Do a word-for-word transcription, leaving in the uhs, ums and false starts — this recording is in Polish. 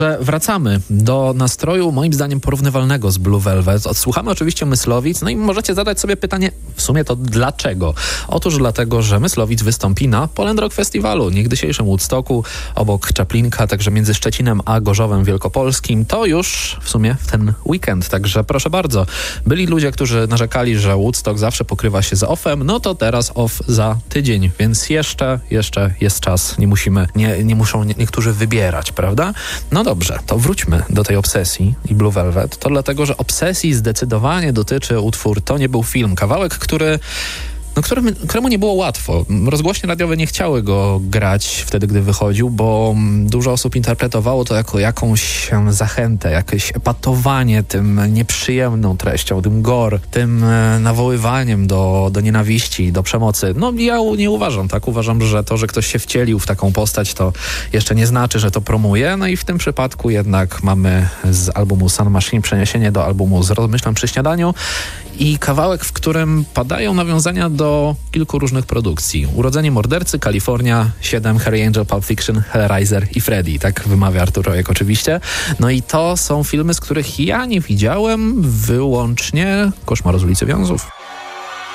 Wracamy do nastroju moim zdaniem porównywalnego z Blue Velvet. Odsłuchamy oczywiście Myslowic, no i możecie zadać sobie pytanie, w sumie to dlaczego? Otóż dlatego, że Myslowic wystąpi na Poland Rock Festiwalu, niegdysiejszym Woodstocku, obok Czaplinka, także między Szczecinem a Gorzowem Wielkopolskim. To już w sumie w ten weekend, także proszę bardzo. Byli ludzie, którzy narzekali, że Woodstock zawsze pokrywa się z offem, no to teraz off za tydzień, więc jeszcze, jeszcze jest czas. Nie musimy, nie, nie muszą nie, niektórzy wybierać, prawda? No dobrze, to wróćmy do tej obsesji i Blue Velvet. To dlatego, że obsesji zdecydowanie dotyczy utwór To nie był film. Kawałek, który... No, którym, któremu nie było łatwo. Rozgłośnie radiowe nie chciały go grać wtedy, gdy wychodził, bo dużo osób interpretowało to jako jakąś zachętę, jakieś epatowanie tym nieprzyjemną treścią, tym gore, tym nawoływaniem do, do nienawiści, do przemocy. No ja nie uważam tak. Uważam, że to, że ktoś się wcielił w taką postać, to jeszcze nie znaczy, że to promuje. No i w tym przypadku jednak mamy z albumu Sun Machine przeniesienie do albumu z Rozmyślam przy śniadaniu i kawałek, w którym padają nawiązania do kilku różnych produkcji. Urodzenie mordercy, Kalifornia, siedem, Harry Angel, Pulp Fiction, Hellraiser i Freddy. Tak wymawia Artur Rojek oczywiście. No i to są filmy, z których ja nie widziałem wyłącznie Koszmaru z ulicy Wiązów.